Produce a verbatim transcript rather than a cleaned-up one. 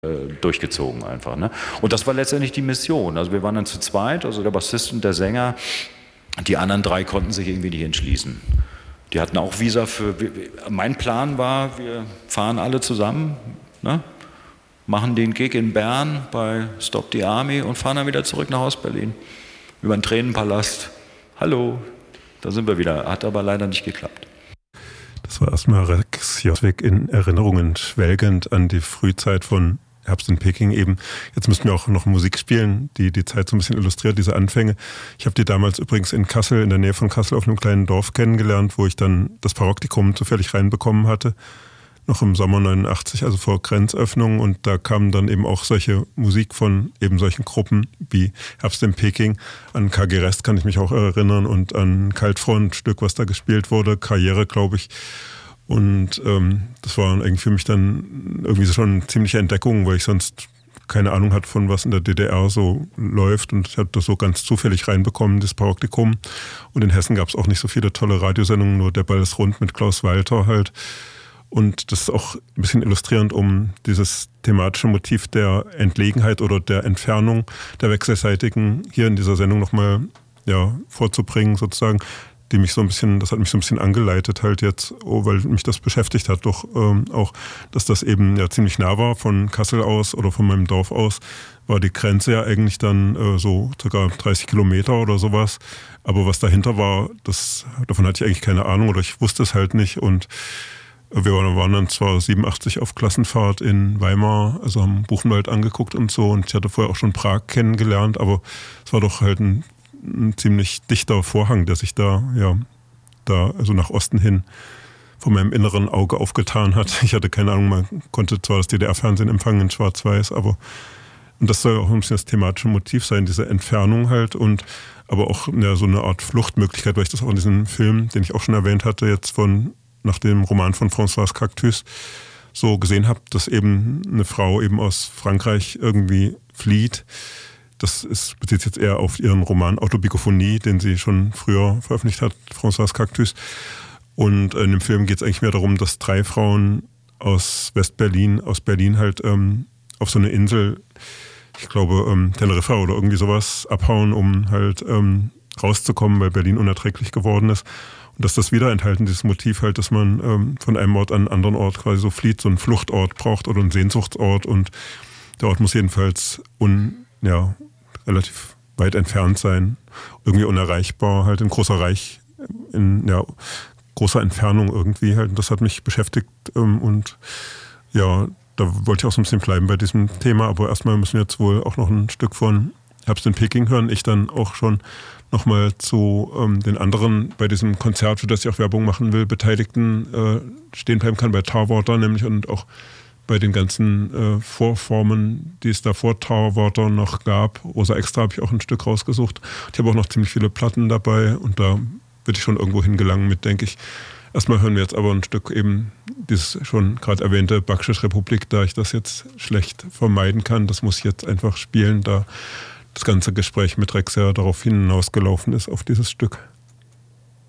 durchgezogen einfach. Ne? Und das war letztendlich die Mission. Also wir waren dann zu zweit, also der Bassist und der Sänger. Die anderen drei konnten sich irgendwie nicht entschließen. Die hatten auch Visa für... Mein Plan war, wir fahren alle zusammen, ne? Machen den Gig in Bern bei Stop the Army und fahren dann wieder zurück nach Ostberlin. Über den Tränenpalast. Hallo, da sind wir wieder. Hat aber leider nicht geklappt. Das war erstmal Rex Joswig in Erinnerungen schwelgend an die Frühzeit von Herbst in Peking eben. Jetzt müssten wir auch noch Musik spielen, die die Zeit so ein bisschen illustriert, diese Anfänge. Ich habe die damals übrigens in Kassel, in der Nähe von Kassel auf einem kleinen Dorf kennengelernt, wo ich dann das Paraktikum zufällig reinbekommen hatte. Noch im Sommer neunundachtzig, also vor Grenzöffnung. Und da kam dann eben auch solche Musik von eben solchen Gruppen wie Herbst in Peking. An K G Rest kann ich mich auch erinnern und an Kaltfront, Stück, was da gespielt wurde, Karriere, glaube ich. Und ähm, das war eigentlich für mich dann irgendwie so schon eine ziemliche Entdeckung, weil ich sonst keine Ahnung hatte, von was in der D D R so läuft. Und ich hatte das so ganz zufällig reinbekommen, das Paraktikum. Und in Hessen gab es auch nicht so viele tolle Radiosendungen, nur Der Ball ist rund mit Klaus Walter halt. Und das ist auch ein bisschen illustrierend, um dieses thematische Motiv der Entlegenheit oder der Entfernung der Wechselseitigen hier in dieser Sendung nochmal ja, vorzubringen sozusagen, die mich so ein bisschen, das hat mich so ein bisschen angeleitet halt jetzt, oh, weil mich das beschäftigt hat, doch ähm, auch, dass das eben ja ziemlich nah war von Kassel aus oder von meinem Dorf aus, war die Grenze ja eigentlich dann äh, so circa dreißig Kilometer oder sowas. Aber was dahinter war, das, davon hatte ich eigentlich keine Ahnung oder ich wusste es halt nicht und wir waren dann zwar siebenundachtzig auf Klassenfahrt in Weimar, also haben Buchenwald angeguckt und so und ich hatte vorher auch schon Prag kennengelernt, aber es war doch halt ein ein ziemlich dichter Vorhang, der sich da, ja, da, also nach Osten hin von meinem inneren Auge aufgetan hat. Ich hatte keine Ahnung, man konnte zwar das D D R-Fernsehen empfangen in Schwarz-Weiß, aber und das soll auch ein bisschen das thematische Motiv sein, diese Entfernung halt und aber auch ja, so eine Art Fluchtmöglichkeit, weil ich das auch in diesem Film, den ich auch schon erwähnt hatte, jetzt von, nach dem Roman von Françoise Cactus so gesehen habe, dass eben eine Frau eben aus Frankreich irgendwie flieht. Das ist, bezieht sich jetzt eher auf ihren Roman Autobiographie, den sie schon früher veröffentlicht hat, Françoise Cactus. Und in dem Film geht es eigentlich mehr darum, dass drei Frauen aus West-Berlin, aus Berlin halt ähm, auf so eine Insel, ich glaube ähm, Teneriffa oder irgendwie sowas, abhauen, um halt ähm, rauszukommen, weil Berlin unerträglich geworden ist. Und dass das wieder enthalten, dieses Motiv halt, dass man ähm, von einem Ort an einen anderen Ort quasi so flieht, so einen Fluchtort braucht oder einen Sehnsuchtsort. Und der Ort muss jedenfalls un, ja, relativ weit entfernt sein, irgendwie unerreichbar, halt in großer Reich, in ja, großer Entfernung irgendwie halt. Und das hat mich beschäftigt ähm, und ja, da wollte ich auch so ein bisschen bleiben bei diesem Thema, aber erstmal müssen wir jetzt wohl auch noch ein Stück von Herbst in Peking hören. Ich dann auch schon nochmal zu ähm, den anderen bei diesem Konzert, für das ich auch Werbung machen will, Beteiligten äh, stehen bleiben kann, bei Tarwater nämlich und auch bei den ganzen äh, Vorformen, die es da vor Tarwater noch gab. Rosa Extra habe ich auch ein Stück rausgesucht. Ich habe auch noch ziemlich viele Platten dabei und da würde ich schon irgendwo hingelangen mit, denke ich. Erstmal hören wir jetzt aber ein Stück eben dieses schon gerade erwähnte Bakšiš Republik, da ich das jetzt schlecht vermeiden kann. Das muss ich jetzt einfach spielen, da das ganze Gespräch mit Rex ja darauf hinausgelaufen ist, auf dieses Stück.